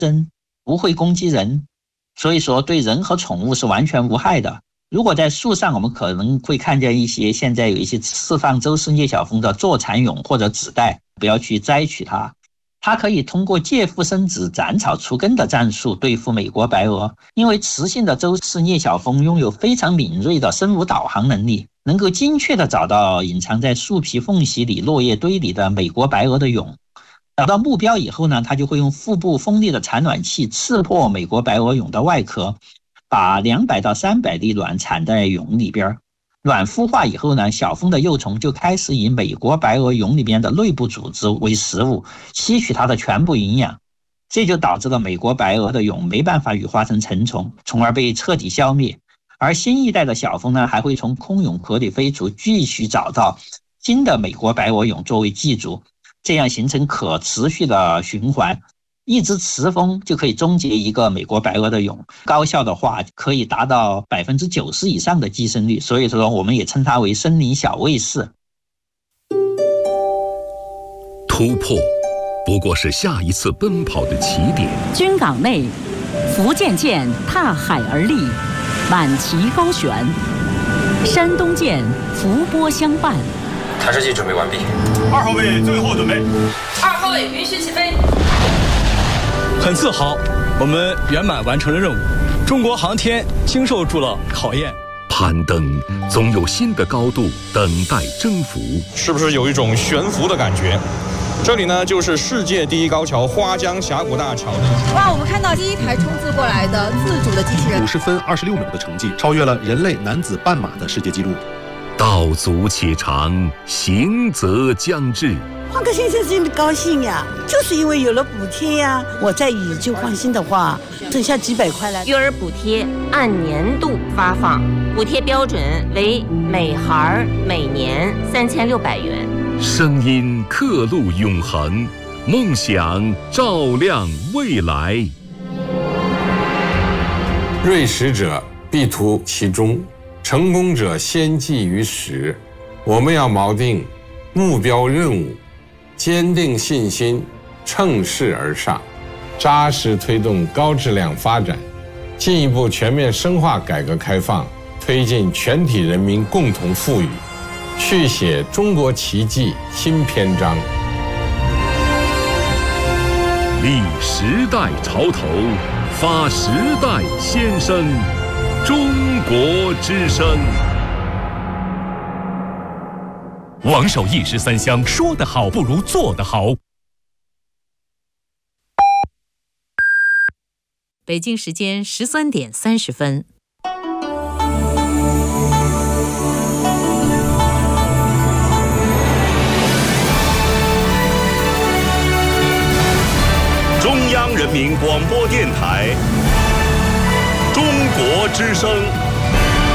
身，不会攻击人，所以说对人和宠物是完全无害的。如果在树上，我们可能会看见现在有一些释放周氏聂小蜂的坐蚕蛹或者子代，不要去摘取它。它可以通过借腹生子、斩草除根的战术对付美国白鹅，因为雌性的周氏聂小蜂拥有非常敏锐的生物导航能力，能够精确地找到隐藏在树皮缝隙里、落叶堆里的美国白鹅的蛹。找到目标以后呢，它就会用腹部锋利的产卵器刺破美国白鹅蛹的外壳，把200到300粒卵产在蛹里边。卵孵化以后呢，小蜂的幼虫就开始以美国白鹅蛹里边的内部组织为食物，吸取它的全部营养，这就导致了美国白鹅的蛹没办法羽化成成虫，从而被彻底消灭。而新一代的小蜂呢，还会从空蛹壳里飞出，继续找到新的美国白鹅蛹作为寄主，这样形成可持续的循环。一只雌蜂就可以终结一个美国白鹅的蛹，高效的话可以达到90%以上的寄生率，所以说我们也称它为森林小卫士。 突破不过是下一次奔跑的起点。 军港内，福建舰踏海而立，满旗高悬；山东舰伏波相伴。 弹射器准备完毕。 2号位最后准备。 2号位允许起飞。 很自豪，我们圆满完成了任务。中国航天经受住了考验。 攀登总有新的高度等待征服， 是不是有一种悬浮的感觉？这里呢，就是世界第一高桥花江峡谷大桥。 哇，我们看到第一台冲刺过来的自主的机器人， 50分26秒的成绩，超越了人类男子半马的世界纪录。 道阻且长，行则将至。 换个先生真的高兴呀，就是因为有了补贴呀。我再以旧换新的话，剩下几百块了。 育儿补贴按年度发放，补贴标准为每孩每年3600元。 声音刻录永恒，梦想照亮未来。 锐实者必图其中，成功者先记于始。我们要锚定目标任务，坚定信心，乘势而上，扎实推动高质量发展，进一步全面深化改革开放，推进全体人民共同富裕，续写中国奇迹新篇章。 立时代潮头，发时代先声，中国之声。 王守义13香，说得好不如做得好。 北京时间13点30分。 中央人民广播电台，中国之声。